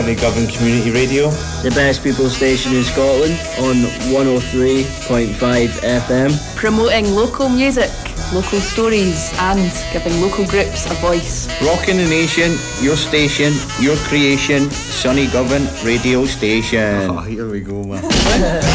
Govan Community Radio, the best people station in Scotland on 103.5 FM. Promoting local music, local stories and giving local groups a voice. Rocking the nation, your station, your creation, Sonny Govan Radio Station. Oh, here we go, man.